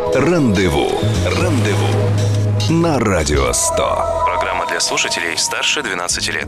Рандеву. На Радио 100. Программа для слушателей старше 12 лет.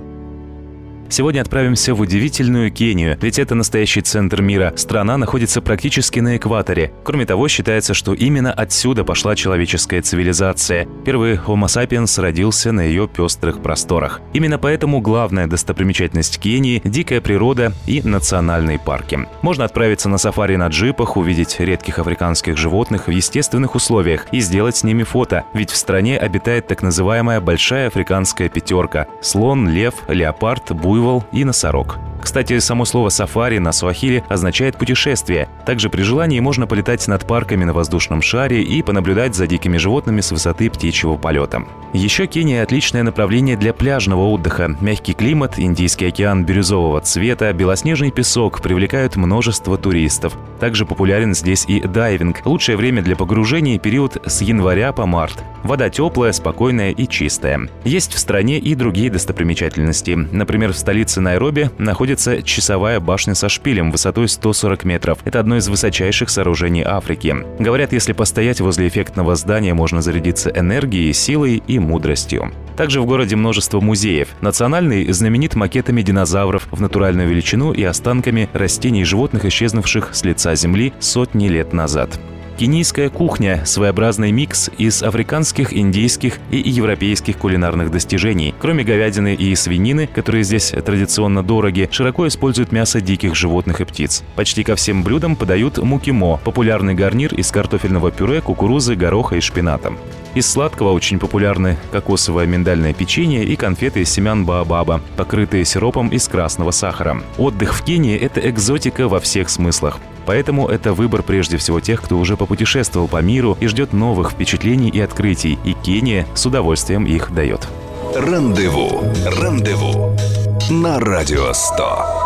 Сегодня отправимся в удивительную Кению, ведь это настоящий центр мира. Страна находится практически на экваторе. Кроме того, считается, что именно отсюда пошла человеческая цивилизация. Первый Homo sapiens родился на ее пестрых просторах. Именно поэтому главная достопримечательность Кении – дикая природа и национальные парки. Можно отправиться на сафари на джипах, увидеть редких африканских животных в естественных условиях и сделать с ними фото, ведь в стране обитает так называемая большая африканская пятерка – слон, лев, леопард, буйвол и носорог. Кстати, само слово «сафари» на суахили означает «путешествие». Также при желании можно полетать над парками на воздушном шаре и понаблюдать за дикими животными с высоты птичьего полета. Еще Кения – отличное направление для пляжного отдыха. Мягкий климат, Индийский океан бирюзового цвета, белоснежный песок привлекают множество туристов. Также популярен здесь и дайвинг. Лучшее время для погружения – период с января по март. Вода теплая, спокойная и чистая. Есть в стране и другие достопримечательности. Например, в столице Найроби находится часовая башня со шпилем высотой 140 метров. Это одно из высочайших сооружений Африки. Говорят, если постоять возле эффектного здания, можно зарядиться энергией, силой и мудростью. Также в городе множество музеев. Национальный знаменит макетами динозавров в натуральную величину и останками растений и животных, исчезнувших с лица Земли сотни лет назад. Кенийская кухня – своеобразный микс из африканских, индийских и европейских кулинарных достижений. Кроме говядины и свинины, которые здесь традиционно дороги, широко используют мясо диких животных и птиц. Почти ко всем блюдам подают мукимо – популярный гарнир из картофельного пюре, кукурузы, гороха и шпината. Из сладкого очень популярны кокосовое миндальное печенье и конфеты из семян баобаба, покрытые сиропом из красного сахара. Отдых в Кении – это экзотика во всех смыслах. Поэтому это выбор прежде всего тех, кто уже попутешествовал по миру и ждет новых впечатлений и открытий, и Кения с удовольствием их дает. Рандеву. На Радио 100.